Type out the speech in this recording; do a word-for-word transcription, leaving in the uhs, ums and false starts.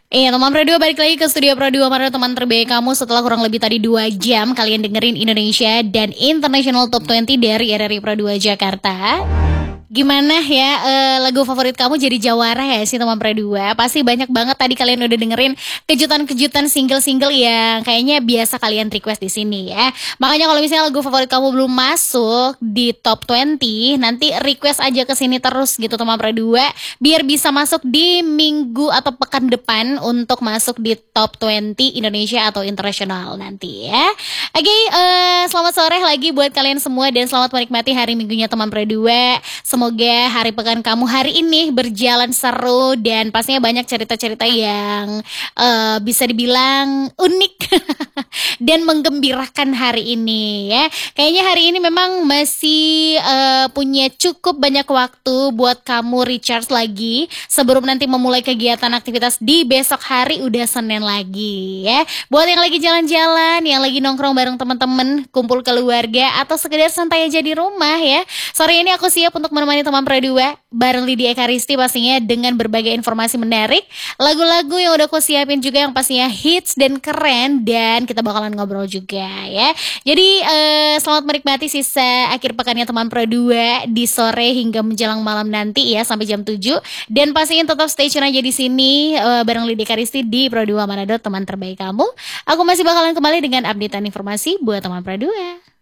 Iya, teman Pro dua balik lagi ke studio Pro dua Maret, teman terbaik kamu setelah kurang lebih tadi dua jam kalian dengerin Indonesia dan International Top dua puluh dari R R I Pro dua Jakarta. Gimana ya eh, lagu favorit kamu jadi jawara ya sih teman Pro dua? Pasti banyak banget tadi kalian udah dengerin kejutan-kejutan single-single yang kayaknya biasa kalian request di sini ya. Makanya kalau misalnya lagu favorit kamu belum masuk di Top dua puluh, nanti request aja ke sini terus gitu teman Pro dua biar bisa masuk di minggu atau pekan depan untuk masuk di Top dua puluh Indonesia atau internasional nanti ya. Oke, eh, selamat sore lagi buat kalian semua dan selamat menikmati hari minggunya teman Pro dua. Semoga hari pekan kamu hari ini berjalan seru dan pastinya banyak cerita-cerita yang uh, bisa dibilang unik dan menggembirakan hari ini ya. Kayaknya hari ini memang masih uh, punya cukup banyak waktu buat kamu recharge lagi sebelum nanti memulai kegiatan aktivitas di besok hari udah Senin lagi ya. Buat yang lagi jalan-jalan, yang lagi nongkrong bareng teman-teman, kumpul keluarga atau sekedar santai aja di rumah ya. Sore ini aku siap untuk menemani teman Pro dua bareng Lydia Ekaristi pastinya dengan berbagai informasi menarik, lagu-lagu yang udah aku siapin juga yang pastinya hits dan keren, dan kita bakalan ngobrol juga ya. Jadi eh, selamat menikmati sisa akhir pekannya teman Pro dua di sore hingga menjelang malam nanti ya sampai jam tujuh, dan pastiin tetap stay tune aja di sini eh, bareng Lydia Ekaristi di Pro dua Manado, teman terbaik kamu. Aku masih bakalan kembali dengan updatean informasi buat teman Pro dua.